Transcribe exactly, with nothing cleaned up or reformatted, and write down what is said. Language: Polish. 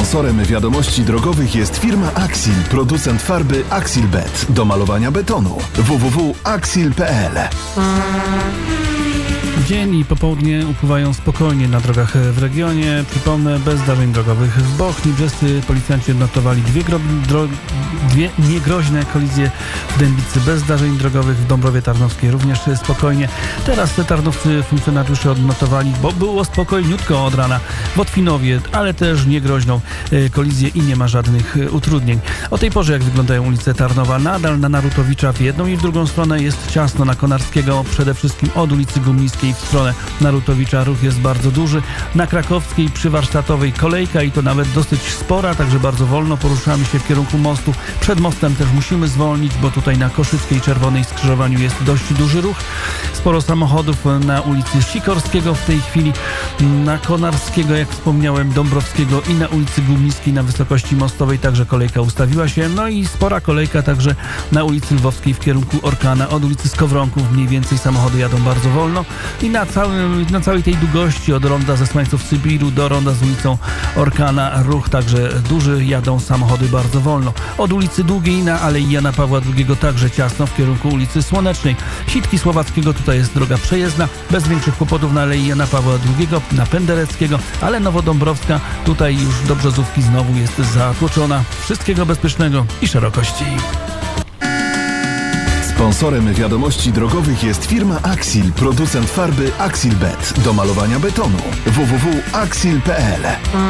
Sponsorem wiadomości drogowych jest firma Axil, producent farby Axilbet do malowania betonu. w w w kropka axil kropka p l. Dzień i popołudnie upływają spokojnie na drogach w regionie. Przypomnę, bez zdarzeń drogowych. W Bochni brzescy policjanci odnotowali dwie, gro, dro, dwie niegroźne kolizje w Dębicy bez zdarzeń drogowych. W Dąbrowie Tarnowskiej również spokojnie. Teraz te tarnowscy funkcjonariusze odnotowali, bo było spokojniutko od rana w Otwinowie, ale też niegroźną kolizję i nie ma żadnych utrudnień. O tej porze, jak wyglądają ulice Tarnowa, nadal na Narutowicza w jedną i w drugą stronę jest ciasno. Na Konarskiego przede wszystkim od ulicy Gumliskiej w stronę Narutowicza ruch jest bardzo duży. Na Krakowskiej przy Warsztatowej kolejka i to nawet dosyć spora, także bardzo wolno poruszamy się w kierunku mostu. Przed mostem też musimy zwolnić, bo tutaj na Koszyckiej Czerwonej skrzyżowaniu jest dość duży ruch. Sporo samochodów na ulicy Sikorskiego w tej chwili, na Konarskiego, jak wspomniałem, Dąbrowskiego i na ulicy Gumliskiej na wysokości mostowej także kolejka ustawiła się. No i spora kolejka także na ulicy Lwowskiej w kierunku Orkana. Od ulicy Skowronków mniej więcej samochody jadą bardzo wolno. I na, całym, na całej tej długości od ronda Zesłańców Sybiru do ronda z ulicą Orkana ruch także duży, jadą samochody bardzo wolno. Od ulicy Długiej na Alei Jana Pawła drugiego także ciasno w kierunku ulicy Słonecznej. Sitki Słowackiego tutaj jest droga przejezdna, bez większych kłopotów na Alei Jana Pawła drugiego, na Pendereckiego, ale Nowodąbrowska tutaj już do Brzozówki znowu jest zatłoczona. Wszystkiego bezpiecznego i szerokości. Sponsorem wiadomości drogowych jest firma Axil, producent farby Axilbet do malowania betonu. w w w kropka axil kropka p l.